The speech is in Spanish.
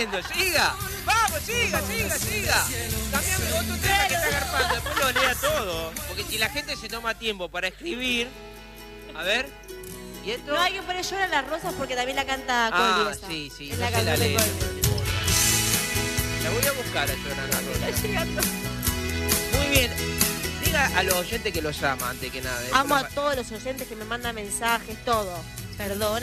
escribiendo. Siga. Vamos, siga. Cambiame otro tema que está agarpando. Después lo lea todo. Porque si la gente se toma tiempo para escribir... A ver... ¿Y esto? No hay que poner Lloran las rosas porque también la canta Colby. Ah, sí. Es No la se la canción de lee. Colby. La voy a buscar a Lloran las rosas. Está llegando. Muy bien. Diga a los oyentes que los ama, antes que nada. Amo a todos los oyentes que me mandan mensajes, todo. Perdona.